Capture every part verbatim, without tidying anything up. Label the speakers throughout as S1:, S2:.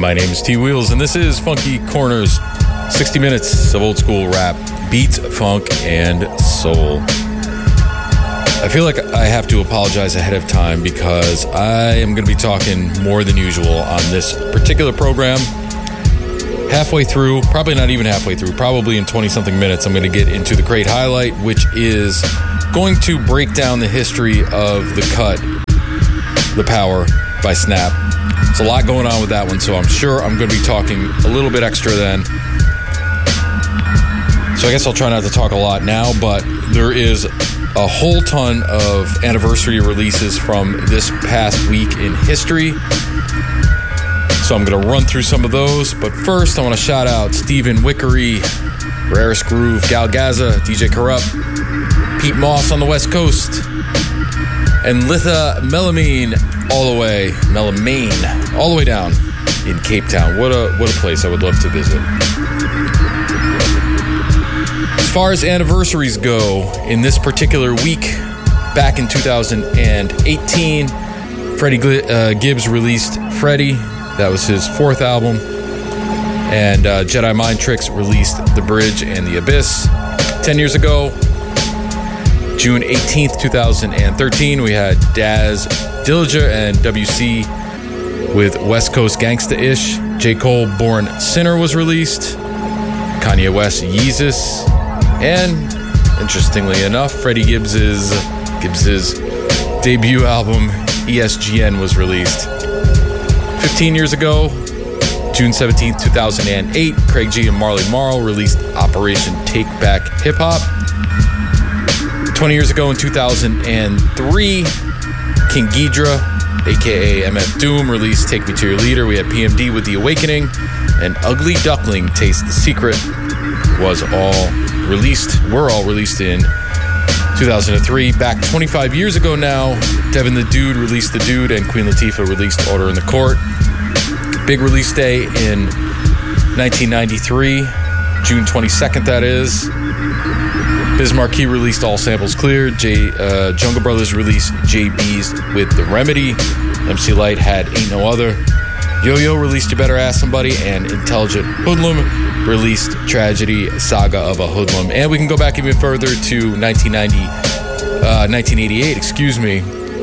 S1: My name is T Wheels, and this is Funky Corners, sixty minutes of old school rap, beats, funk, and soul. I feel like I have to apologize ahead of time because I am going to be talking more than usual on this particular program. Halfway through, probably not even halfway through, probably in twenty-something minutes, I'm going to get into the great highlight, which is going to break down the history of the cut, The Power by Snap. There's a lot going on with that one, so I'm sure I'm going to be talking a little bit extra then. So I guess I'll try not to talk a lot now, but there is a whole ton of anniversary releases from this past week in history. So I'm going to run through some of those, but first I want to shout out Stephen Wickery, Rarest Groove, Gal Gaza, D J Corrupt, Pete Moss on the West Coast, and Litha Melamine all the way, Melamine, all the way down in Cape Town. What a what a place I would love to visit. As far as anniversaries go, in this particular week, back in two thousand eighteen, Freddie uh, Gibbs released Freddie. That was his fourth album. And uh, Jedi Mind Tricks released The Bridge and the Abyss. Ten years ago, June eighteenth, twenty thirteen, we had Daz Dillinger and W C with West Coast Gangsta-ish. J. Cole, Born Sinner was released. Kanye West, Yeezus. And, interestingly enough, Freddie Gibbs's, Gibbs's debut album, E S G N, was released. fifteen years ago, June seventeenth, two thousand eight, Craig G and Marley Marl released Operation Take Back Hip Hop. twenty years ago in two thousand three, King Ghidra, aka M F Doom, released Take Me to Your Leader. We had P M D with The Awakening, and Ugly Duckling, Taste the Secret, was all released, were all released in two thousand three. Back twenty-five years ago now, Devin the Dude released The Dude, and Queen Latifah released Order in the Court. Big release day in nineteen ninety-three, June twenty-second, that is. Biz Markie released All Samples Cleared. J, uh, Jungle Brothers released J B's with The Remedy. M C Lyte had Ain't No Other. Yo-Yo released You Better Ask Somebody, and Intelligent Hoodlum released Tragedy, Saga of a Hoodlum. And we can go back even further to nineteen ninety, uh, nineteen eighty-eight, excuse me,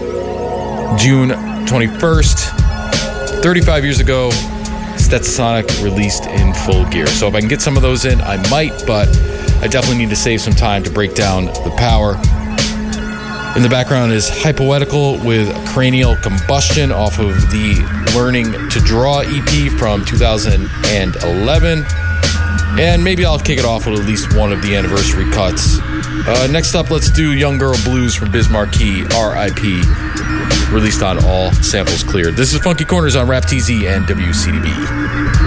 S1: June twenty-first, thirty-five years ago, Stetsasonic released In Full Gear. So if I can get some of those in, I might, but I definitely need to save some time to break down The Power. In the background is Hypoetical with Cranial Combustion off of the Learning to Draw E P from two thousand eleven. And maybe I'll kick it off with at least one of the anniversary cuts. Uh, next up, let's do Young Girl Blues from Biz Markie, R I P, released on All Samples Cleared. This is Funky Corners on Rap T Z and W C D B.